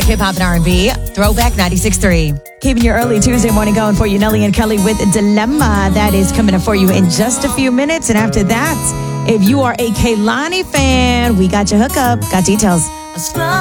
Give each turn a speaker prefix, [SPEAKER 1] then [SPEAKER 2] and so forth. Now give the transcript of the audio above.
[SPEAKER 1] hip hop and R&B. Throwback 96.3.
[SPEAKER 2] Keeping your early Tuesday morning going for you, Nelly and Kelly with Dilemma. That is coming up for you in just a few minutes. And after that, if you are a Kehlani fan, we got your hookup. Got details.